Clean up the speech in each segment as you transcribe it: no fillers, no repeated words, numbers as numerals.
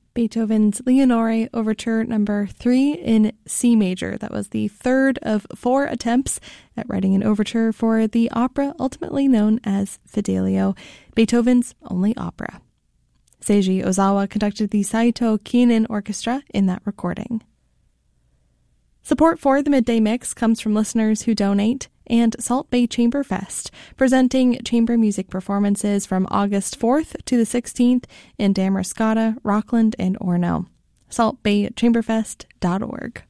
Beethoven's Leonore Overture Number 3 in C major. That was the third of 4 attempts at writing an overture for the opera ultimately known as Fidelio, Beethoven's only opera. Seiji Ozawa conducted the Saito Kinin Orchestra in that recording. Support for the Midday Mix comes from listeners who donate and Salt Bay Chamber Fest, presenting chamber music performances from August 4th to the 16th in Damariscotta, Rockland, and Orono. saltbaychamberfest.org.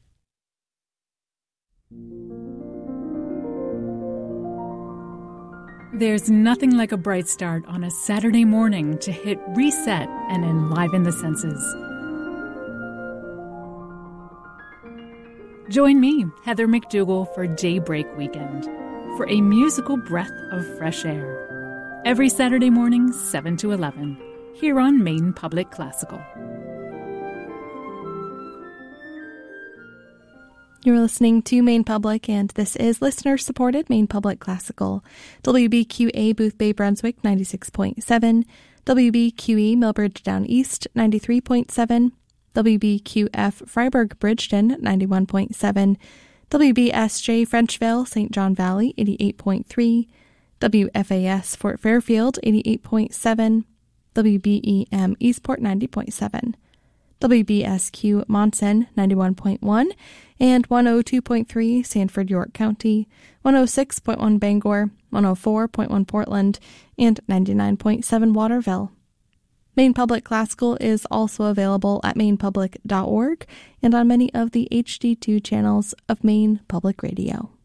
There's nothing like a bright start on a Saturday morning to hit reset and enliven the senses. Join me, Heather McDougall, for Daybreak Weekend for a musical breath of fresh air. Every Saturday morning, 7 to 11, here on Maine Public Classical. You're listening to Maine Public, and this is listener-supported Maine Public Classical. WBQA Booth Bay Brunswick, 96.7. WBQE Millbridge Down East, 93.7. WBQF Freiburg Bridgeton, 91.7, WBSJ Frenchville St. John Valley, 88.3, WFAS Fort Fairfield, 88.7, WBEM Eastport, 90.7, WBSQ Monson, 91.1, and 102.3 Sanford York County, 106.1 Bangor, 104.1 Portland, and 99.7 Waterville. Maine Public Classical is also available at mainepublic.org and on many of the HD2 channels of Maine Public Radio.